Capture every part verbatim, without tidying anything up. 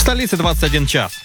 столице двадцать один час.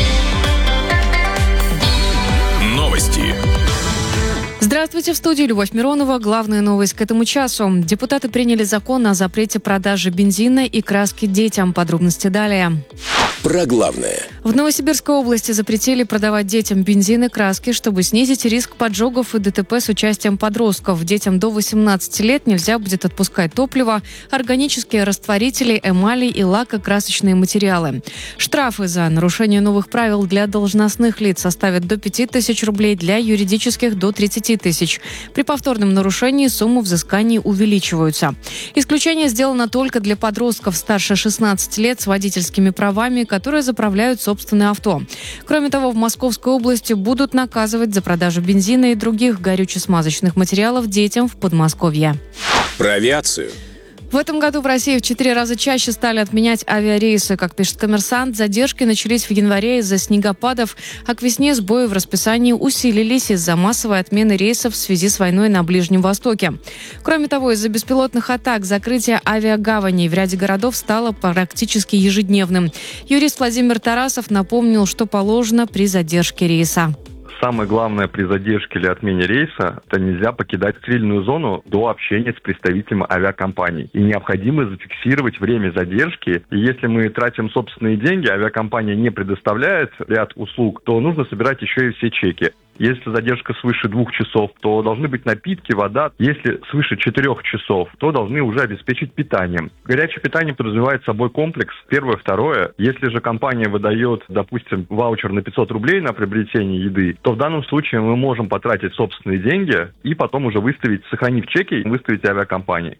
Новости. Здравствуйте, в студии Любовь Миронова. Главная новость к этому часу. Депутаты приняли закон о запрете продажи бензина и краски детям. Подробности далее. Про главное. В Новосибирской области запретили продавать детям бензин и краски, чтобы снизить риск поджогов и ДТП с участием подростков. Детям до восемнадцати лет нельзя будет отпускать топливо, органические растворители, эмали и лакокрасочные материалы. Штрафы за нарушение новых правил для должностных лиц составят до пяти тысяч рублей, для юридических – до тридцати тысяч. При повторном нарушении суммы взысканий увеличиваются. Исключение сделано только для подростков старше шестнадцати лет с водительскими правами, которые заправляют собственное авто. Кроме того, в Московской области будут наказывать за продажу бензина и других горюче-смазочных материалов детям в Подмосковье. Про авиацию. В этом году в России в четыре раза чаще стали отменять авиарейсы. Как пишет «Коммерсант», задержки начались в январе из-за снегопадов, а к весне сбои в расписании усилились из-за массовой отмены рейсов в связи с войной на Ближнем Востоке. Кроме того, из-за беспилотных атак закрытие авиагаваней в ряде городов стало практически ежедневным. Юрист Владимир Тарасов напомнил, что положено при задержке рейса. Самое главное при задержке или отмене рейса – это нельзя покидать стрельную зону до общения с представителем авиакомпании. И необходимо зафиксировать время задержки. И если мы тратим собственные деньги, авиакомпания не предоставляет ряд услуг, то нужно собирать еще и все чеки. Если задержка свыше двух часов, то должны быть напитки, вода. Если свыше четырех часов, то должны уже обеспечить питанием. Горячее питание подразумевает собой комплекс. Первое, второе. Если же компания выдает, допустим, ваучер на пятьсот рублей на приобретение еды, то в данном случае мы можем потратить собственные деньги и потом уже выставить, сохранив чеки, выставить авиакомпании.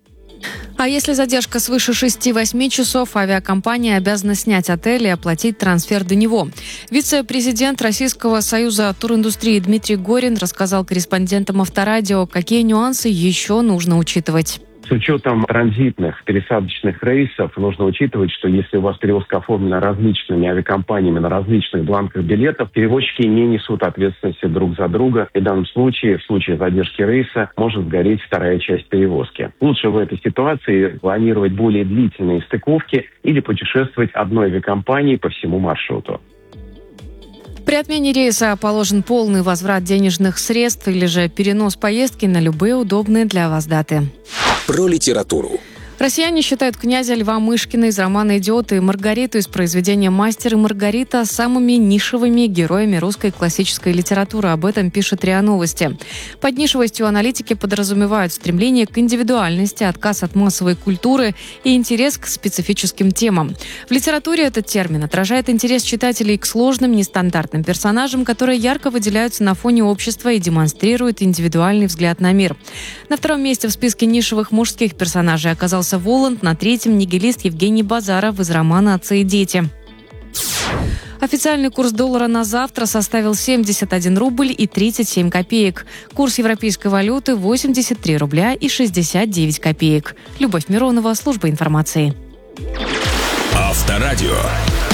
А если задержка свыше шести-восьми часов, авиакомпания обязана снять отель и оплатить трансфер до него. Вице-президент Российского союза туриндустрии Дмитрий Горин рассказал корреспондентам Авторадио, какие нюансы еще нужно учитывать. С учетом транзитных пересадочных рейсов нужно учитывать, что если у вас перевозка оформлена различными авиакомпаниями на различных бланках билетов, перевозчики не несут ответственности друг за друга. И в данном случае, в случае задержки рейса, может сгореть вторая часть перевозки. Лучше в этой ситуации планировать более длительные стыковки или путешествовать одной авиакомпанией по всему маршруту. При отмене рейса положен полный возврат денежных средств или же перенос поездки на любые удобные для вас даты. Про литературу. Россияне считают князя Льва Мышкина из романа «Идиоты» и Маргариту из произведения «Мастер и Маргарита» самыми нишевыми героями русской классической литературы. Об этом пишет РИА Новости. Под нишевостью аналитики подразумевают стремление к индивидуальности, отказ от массовой культуры и интерес к специфическим темам. В литературе этот термин отражает интерес читателей к сложным, нестандартным персонажам, которые ярко выделяются на фоне общества и демонстрируют индивидуальный взгляд на мир. На втором месте в списке нишевых мужских персонажей оказался Воланд, на третьем нигилист Евгений Базаров из романа «Отцы и дети». Официальный курс доллара на завтра составил семьдесят один рубль и тридцать семь копеек. Курс европейской валюты – восемьдесят три рубля и шестьдесят девять копеек. Любовь Миронова, служба информации. Авторадио.